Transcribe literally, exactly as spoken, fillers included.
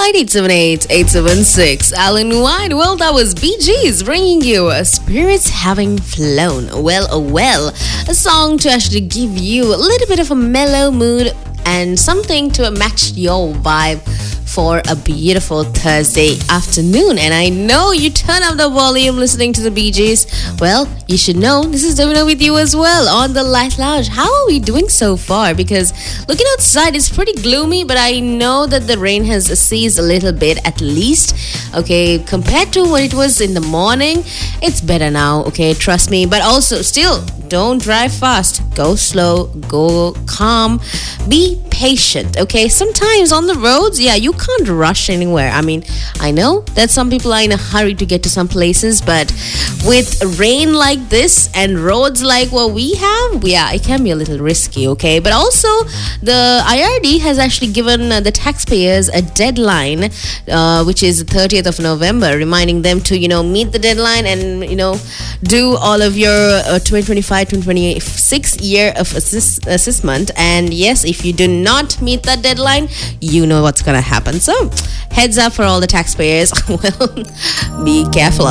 five eight seven eight, eight seven six. Alan White. Well, that was B G's bringing you uh, Spirits Having Flown. Well, oh well. A song to actually give you a little bit of a mellow mood and something to match your vibe for a beautiful Thursday afternoon. And I know you turn up the volume listening to the Bee Gees. Well, you should know this is Domino with you as well on the Light Lounge. How are we doing so far? Because looking outside, it's pretty gloomy, but I know that the rain has ceased a little bit at least. Okay, compared to what it was in the morning, it's better now. Okay, trust me. But also, still, don't drive fast. Go slow, go calm, be patient. Okay, sometimes on the roads, yeah, you can't rush anywhere. I mean, I know that some people are in a hurry to get to some places, but with rain like this and roads like what we have, yeah, it can be a little risky. Okay, but also the I R D has actually given uh, the taxpayers a deadline, uh, which is the thirtieth of November, reminding them to, you know, meet the deadline and, you know, do all of your uh, twenty twenty-five twenty twenty-six year of assist- assessment. And yes, if you do not meet that deadline, you know what's gonna happen. So heads up for all the taxpayers. Well, be careful.